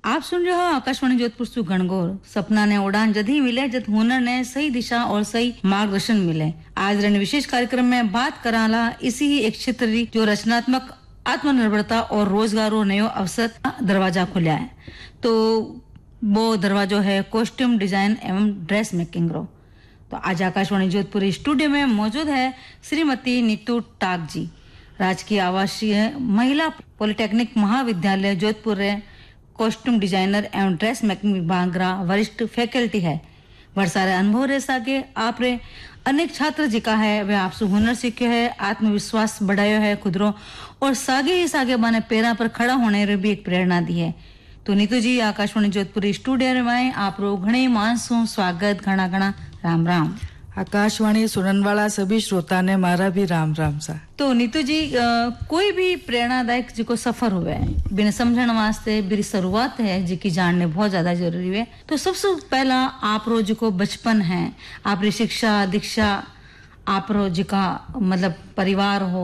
आप सुन रहे हो आकाशवाणी जोधपुर से घनघोर। सपना ने उड़ान जदी मिले जब हुनर ने सही दिशा और सही मार्गदर्शन मिले। आज रण विशेष कार्यक्रम में बात कराला इसी ही एक क्षेत्र री जो रचनात्मक आत्मनिर्भरता और रोजगार और नयो अवसर दरवाजा खुला है। तो वो दरवाजो है कॉस्ट्यूम डिजाइन एवं ड्रेस मेकिंग रो। तो आज आकाशवाणी जोधपुर स्टूडियो में मौजूद है श्रीमती नीतू टाक जी, राजकीय आवासीय महिला पॉलिटेक्निक महाविद्यालय जोधपुर रे कॉस्ट्यूम डिजाइनर एवं ड्रेस मेकिंग विभाग रा वरिष्ठ फैकल्टी है। बहुत सारे अनुभव रे सागे आप रे अनेक छात्र जिका है वे आपसे हुनर सीखे है, आत्मविश्वास बढ़ायो है खुद रो और सागे ही सागे बने पैरा पर खड़ा होने रे भी एक प्रेरणा दी है। तो नीतू जी आकाशवाणी जोधपुर स्टूडियो में आप रो घणे मानसों स्वागत, घना घना राम राम। आकाशवाणी सुनने वाला सभी श्रोता ने मारा भी राम राम सा। तो नीतू जी कोई भी प्रेरणादायक जिको सफर हुए बिना समझण वास्ते बिरी शुरुआत है जिकी जानने बहुत ज्यादा जरूरी है। तो सबसे पहला आप रो जिको बचपन है, आप री शिक्षा दीक्षा, आप रो जिका मतलब परिवार हो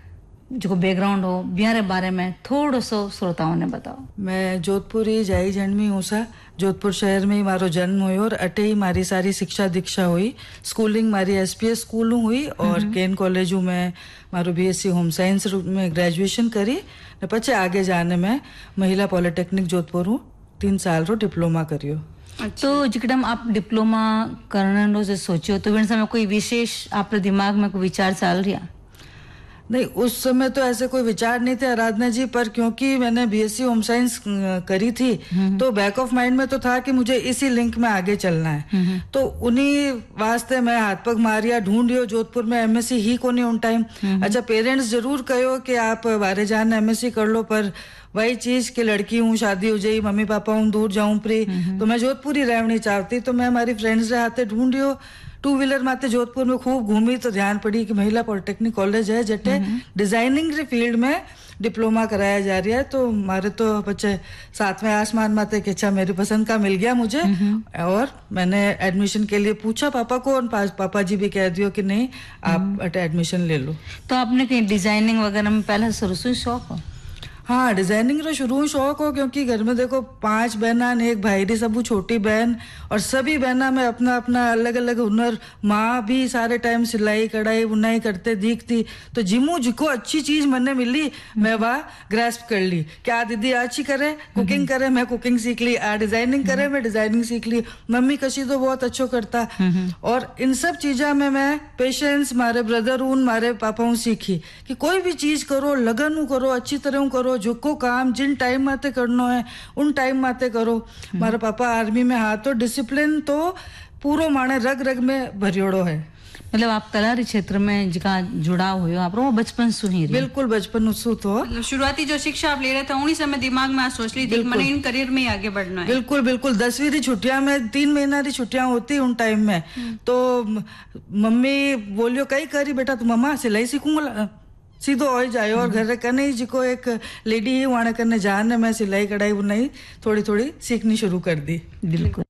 जो बैकग्राउंड हो बिहारे बारे में थोड़ो सो श्रोताओं ने बताओ। मैं जोधपुर ही जाई जन्मी हूँ सा। जोधपुर शहर में ही मारो जन्म हुई और अटे ही मारी सारी शिक्षा दीक्षा हुई। स्कूलिंग मारी एसपीएस स्कूल हुई और केन कॉलेज में मारो बीएससी होम साइंस में ग्रेजुएशन करी। पचे आगे जाने में महिला पॉलिटेक्निक जोधपुर हूँ 3 साल रो डिप्लोमा करियो। तो जिकदम आप डिप्लोमा करने रो जो सोचो तो विन समय कोई विशेष आपके दिमाग में कोई विचार चल रहा? नहीं, उस समय तो ऐसे कोई विचार नहीं थे आराधना जी, पर क्योंकि मैंने बीएससी होम साइंस करी थी तो बैक ऑफ माइंड में तो था कि मुझे इसी लिंक में आगे चलना है। तो उन्हीं वास्ते मैं हाथ पग मारिया ढूंढियो। जोधपुर में एमएससी ही को नहीं उन टाइम। अच्छा, पेरेंट्स जरूर कहो कि आप बारे जान एमएससी कर लो, पर वही चीज कि लड़की हूँ, शादी हो जाई, मम्मी पापा हूँ, दूर जाऊं प्री, तो मैं जोधपुर ही रहनी चाहती। तो मैं हमारी फ्रेंड्स रे हाथे ढूंढियो। 2 व्हीलर माते जोधपुर में खूब घूमी तो ध्यान पड़ी कि महिला पॉलिटेक्निक कॉलेज है जटे डिजाइनिंग रे फील्ड में डिप्लोमा कराया जा रहा है। तो हमारे तो बच्चे 7वें आसमान माते कि अच्छा मेरी पसंद का मिल गया मुझे। और मैंने एडमिशन के लिए पूछा पापा को और पापा जी भी कह दियो कि नहीं आप एडमिशन ले लो। तो आपने कहीं डिजाइनिंग वगैरह में पहले शुरू से शौक हो? हाँ, डिजाइनिंग रो शुरू शौक हो, क्योंकि घर में देखो 5 बहना ने एक भाई री सबू छोटी बहन और सभी बहना में अपना अपना अलग अलग हुनर। माँ भी सारे टाइम सिलाई कढ़ाई बुनाई करते दिखती। तो जिमू जिको अच्छी चीज मने मिली मैं वह ग्रेस्प कर ली। क्या दीदी अच्छी करे कुकिंग करे, मैं कुकिंग सीख ली। डिजाइनिंग करे, मैं डिजाइनिंग सीख ली। मम्मी कशी तो बहुत अच्छो करता। और इन सब चीजा में मैं पेशेंस मारे ब्रदर ऊन मारे पापा सीखी कि कोई भी चीज करो लगन करो, अच्छी तरह करो, जो को काम जिन टाइम माते करनो है उन टाइम माते करो। मारा पापा आर्मी में हाथ तो डिसिप्लिन तो पूरो माने रग रग में भरियोड़ो है। मतलब आप कलारी क्षेत्र में जिका जुड़ाव हुयो आप रो बचपन से ही? बिल्कुल बचपन से तो मतलब शुरुआती जो शिक्षा आप ले रहे थे उन्हीं समय दिमाग में सोच ली थी मैंने इन करियर में आगे बढ़ना है। बिल्कुल बिल्कुल। 10वीं री छुट्टियां में 3 महीना री छुट्टियां होती उन टाइम में। तो मम्मी बोलियो कई करी बेटा तू मम्मा सिलाई सीखूंगा सीधो हो जाए। और घर कने जिको एक लेडी ही वहां करने जाने मैं सिलाई कढ़ाई बुनाई थोड़ी थोड़ी सीखनी शुरू कर दी। बिल्कुल।